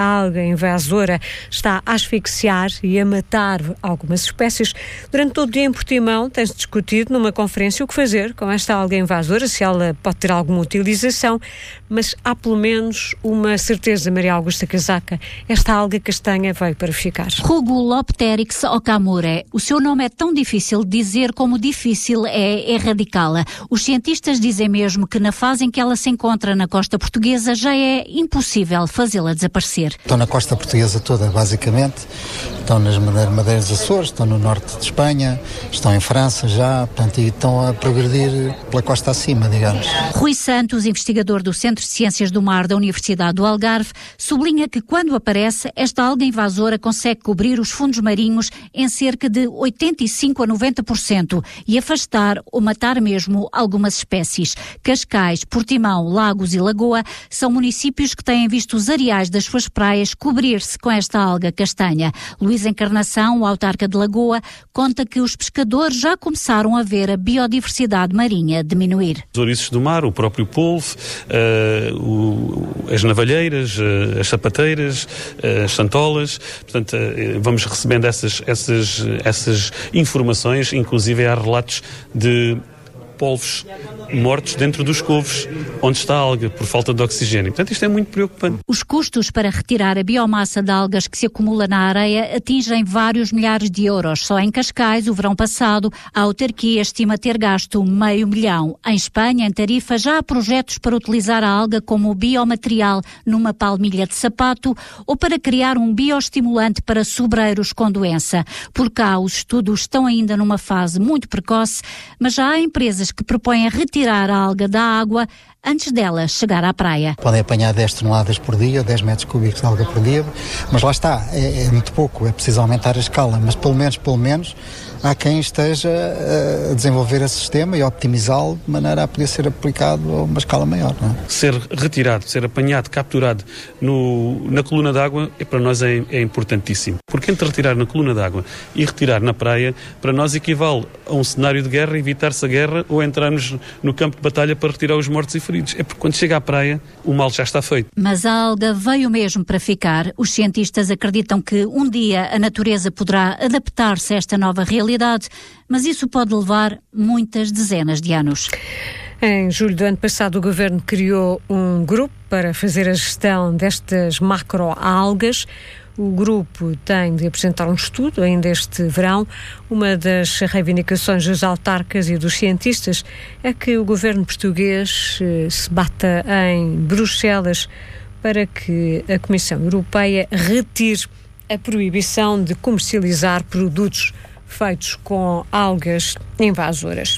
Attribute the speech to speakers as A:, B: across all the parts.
A: A alga invasora está a asfixiar e a matar algumas espécies. Durante todo o dia em Portimão tem-se discutido numa conferência o que fazer com esta alga invasora, se ela pode ter alguma utilização, mas há pelo menos uma certeza, Maria Augusta Casaca, esta alga castanha veio para ficar.
B: Rugulopteryx okamura. O seu nome é tão difícil de dizer como difícil é erradicá-la. Os cientistas dizem mesmo que na fase em que ela se encontra na costa portuguesa já é impossível fazê-la desaparecer.
C: Estão na costa portuguesa toda, basicamente. Estão nas Madeiras dos Açores, estão no norte de Espanha, estão em França já, portanto, e estão a progredir pela costa acima, digamos.
B: Rui Santos, investigador do Centro de Ciências do Mar da Universidade do Algarve, sublinha que quando aparece, esta alga invasora consegue cobrir os fundos marinhos em cerca de 85% a 90% e afastar ou matar mesmo algumas espécies. Cascais, Portimão, Lagos e Lagoa são municípios que têm visto os areais das suas praias cobrir-se com esta alga castanha. Luís Encarnação, o autarca de Lagoa, conta que os pescadores já começaram a ver a biodiversidade marinha diminuir.
D: Os ouriços do mar, o próprio polvo, as navalheiras, as sapateiras, as santolas, portanto, vamos recebendo essas informações, inclusive há relatos de polvos mortos dentro dos covos onde está a alga, por falta de oxigênio. Portanto, isto é muito preocupante.
B: Os custos para retirar a biomassa de algas que se acumula na areia atingem vários milhares de euros. Só em Cascais, o verão passado, a autarquia estima ter gasto $500 mil. Em Espanha, em Tarifa, já há projetos para utilizar a alga como biomaterial numa palmilha de sapato ou para criar um bioestimulante para sobreiros com doença. Por cá, os estudos estão ainda numa fase muito precoce, mas já há empresas que propõem retirar a alga da água antes dela chegar à praia.
C: Podem apanhar 10 toneladas por dia, 10 metros cúbicos de alga por dia, mas lá está, é muito pouco, é preciso aumentar a escala, mas pelo menos há quem esteja a desenvolver esse sistema e a optimizá-lo de maneira a poder ser aplicado a uma escala maior. Não é?
D: Ser retirado, ser apanhado, capturado na coluna d'água, para nós é importantíssimo. Porque entre retirar na coluna d'água e retirar na praia, para nós equivale a um cenário de guerra, evitar-se a guerra ou entrarmos no campo de batalha para retirar os mortos e feridos. É porque quando chega à praia, o mal já está feito.
B: Mas a alga veio mesmo para ficar. Os cientistas acreditam que um dia a natureza poderá adaptar-se a esta nova realidade, mas isso pode levar muitas dezenas de anos.
A: Em julho do ano passado, o Governo criou um grupo para fazer a gestão destas macroalgas. O grupo tem de apresentar um estudo ainda este verão. Uma das reivindicações dos autarcas e dos cientistas é que o governo português se bata em Bruxelas para que a Comissão Europeia retire a proibição de comercializar produtos feitos com algas invasoras.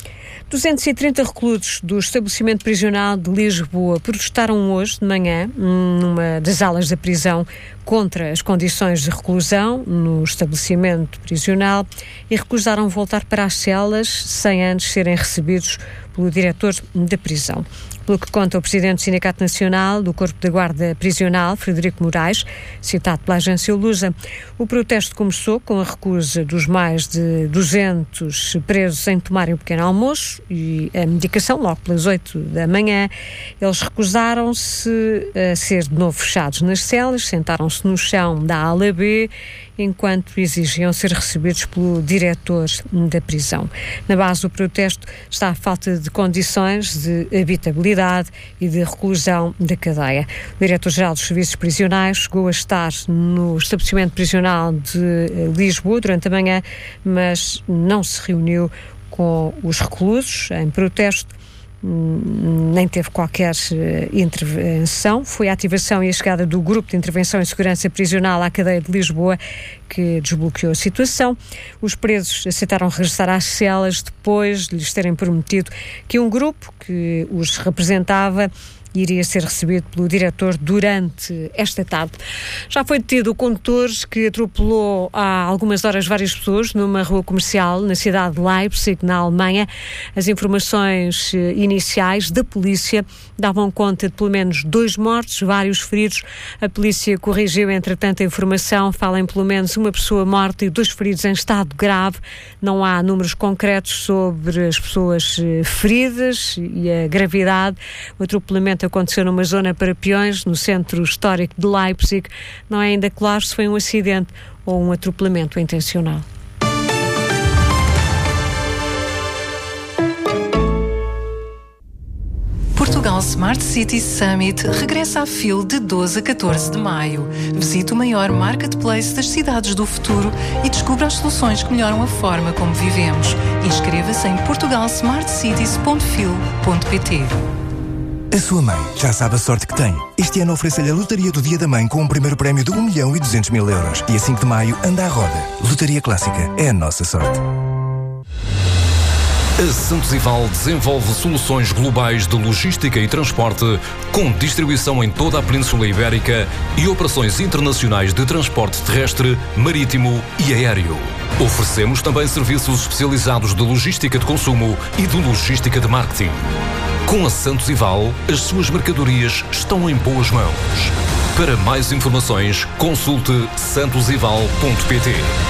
A: 230 reclusos do estabelecimento prisional de Lisboa protestaram hoje de manhã numa das alas da prisão contra as condições de reclusão no estabelecimento prisional e recusaram voltar para as celas sem antes serem recebidos pelo diretor da prisão. Pelo que conta o presidente do Sindicato Nacional do Corpo da Guarda Prisional, Frederico Moraes, citado pela agência Lusa, o protesto começou com a recusa dos mais de 200 presos em tomarem o pequeno almoço e a medicação logo pelas 8 da manhã. Eles recusaram-se a ser de novo fechados nas celas, sentaram-se no chão da ala B, enquanto exigiam ser recebidos pelo diretor da prisão. Na base do protesto está a falta de condições de habitabilidade e de reclusão da cadeia. O diretor-geral dos serviços prisionais chegou a estar no estabelecimento prisional de Lisboa durante a manhã, mas não se reuniu com os reclusos em protesto, nem teve qualquer intervenção. Foi a ativação e a chegada do Grupo de Intervenção e Segurança Prisional à cadeia de Lisboa que desbloqueou a situação. Os presos aceitaram regressar às celas depois de lhes terem prometido que um grupo que os representava iria ser recebido pelo diretor durante esta tarde. Já foi detido o condutor que atropelou há algumas horas várias pessoas numa rua comercial na cidade de Leipzig, na Alemanha. As informações iniciais da polícia davam conta de pelo menos 2 mortos, vários feridos. A polícia corrigiu, entretanto, a informação. Fala em pelo menos uma pessoa morta e 2 feridos em estado grave. Não há números concretos sobre as pessoas feridas e a gravidade. O atropelamento acidente aconteceu numa zona para peões, no centro histórico de Leipzig. Não é ainda claro se foi um acidente ou um atropelamento intencional.
E: Portugal Smart City Summit regressa à FIL de 12 a 14 de maio. Visite o maior marketplace das cidades do futuro e descubra as soluções que melhoram a forma como vivemos. Inscreva-se em portugalsmartcities.fil.pt.
F: A sua mãe já sabe a sorte que tem. Este ano oferece-lhe a Lotaria do Dia da Mãe com um primeiro prémio de 1.200.000 euros. E a 5 de maio anda à roda. Lotaria Clássica é a nossa sorte.
G: A Santos Ival desenvolve soluções globais de logística e transporte com distribuição em toda a Península Ibérica e operações internacionais de transporte terrestre, marítimo e aéreo. Oferecemos também serviços especializados de logística de consumo e de logística de marketing. Com a Santos Ival, as suas mercadorias estão em boas mãos. Para mais informações, consulte santosival.pt.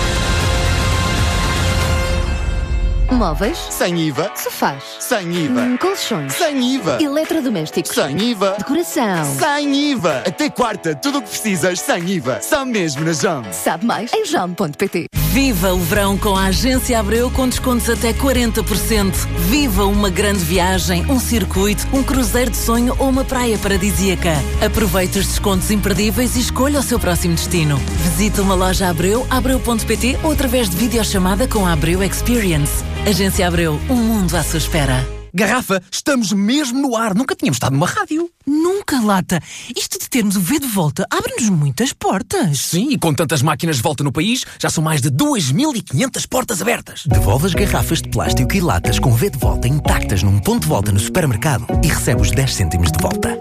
H: Móveis?
I: Sem IVA.
H: Sofás?
I: Sem IVA.
H: Colchões?
I: Sem IVA.
H: Eletrodomésticos?
I: Sem IVA.
H: Decoração?
I: Sem IVA. Até quarta, tudo o que precisas sem IVA. Só mesmo na JAM.
H: Sabe mais em jam.pt.
J: Viva o verão com a Agência Abreu com descontos até 40%. Viva uma grande viagem, um circuito, um cruzeiro de sonho ou uma praia paradisíaca. Aproveite os descontos imperdíveis e escolha o seu próximo destino. Visite uma loja Abreu, abreu.pt ou através de videochamada com a Abreu Experience. Agência Abreu, um mundo à sua espera.
K: Garrafa, estamos mesmo no ar. Nunca tínhamos estado numa rádio.
L: Nunca, Lata. Isto de termos o V de volta abre-nos muitas portas.
K: Sim, e com tantas máquinas de volta no país, já são mais de 2.500 portas abertas.
M: Devolve as garrafas de plástico e latas com V de volta intactas num ponto de volta no supermercado e recebe os 10 cêntimos de volta.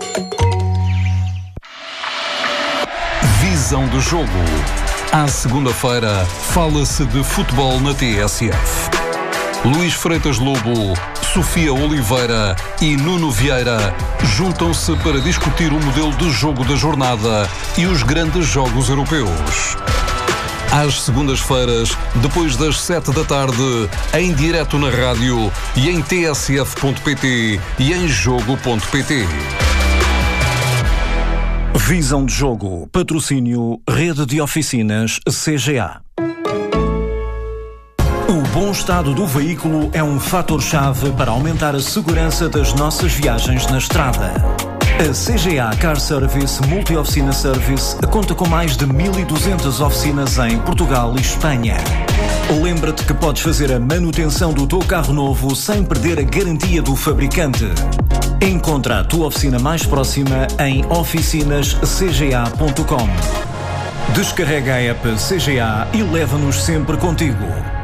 N: Visão do jogo. À segunda-feira, fala-se de futebol na TSF. Luís Freitas Lobo, Sofia Oliveira e Nuno Vieira juntam-se para discutir o modelo de jogo da jornada e os grandes jogos europeus. Às segundas-feiras, depois das 7 da tarde, em direto na rádio e em tsf.pt e em jogo.pt.
O: Visão de jogo. Patrocínio Rede de Oficinas CGA. O bom estado do veículo é um fator-chave para aumentar a segurança das nossas viagens na estrada. A CGA Car Service Multi-Oficina Service conta com mais de 1.200 oficinas em Portugal e Espanha. Lembra-te que podes fazer a manutenção do teu carro novo sem perder a garantia do fabricante. Encontra a tua oficina mais próxima em oficinascga.com. Descarrega a app CGA e leva-nos sempre contigo.